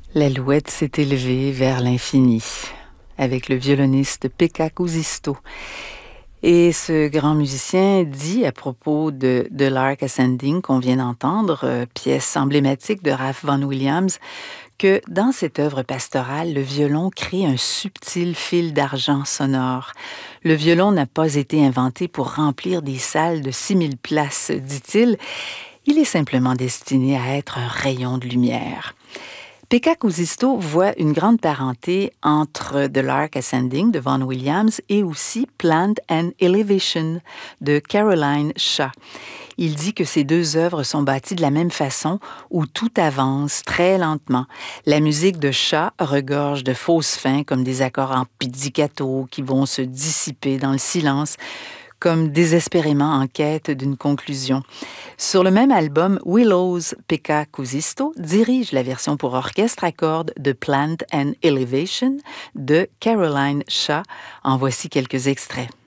L'alouette s'est élevée vers l'infini avec le violoniste Pekka Kuusisto. Et ce grand musicien dit à propos de The Lark Ascending qu'on vient d'entendre, pièce emblématique de Ralph Vaughan Williams, que dans cette œuvre pastorale, le violon crée un subtil fil d'argent sonore. Le violon n'a pas été inventé pour remplir des salles de 6000 places, dit-il. Il est simplement destiné à être un rayon de lumière. Pekka Kuusisto voit une grande parenté entre The Lark Ascending de Vaughan Williams et aussi Plant and Elevation de Caroline Shaw. Il dit que ces deux œuvres sont bâties de la même façon, où tout avance très lentement. La musique de Shaw regorge de fausses fins, comme des accords en pizzicato qui vont se dissiper dans le silence, comme désespérément en quête d'une conclusion. Sur le même album, Willows, Pekka Kuusisto dirige la version pour orchestre à cordes de Plant and Elevation de Caroline Shaw. En voici quelques extraits.